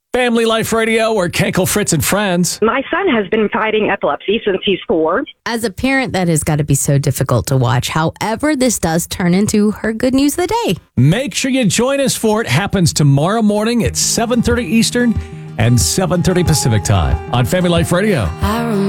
Family Life Radio or Kenkel, Fritz, and Friends. My son has been fighting epilepsy since he's 4. As a parent, that has got to be so difficult to watch. However, this does turn into her good news of the day. Make sure you join us for it. Happens tomorrow morning at 7:30 Eastern and 7:30 Pacific time on Family Life Radio.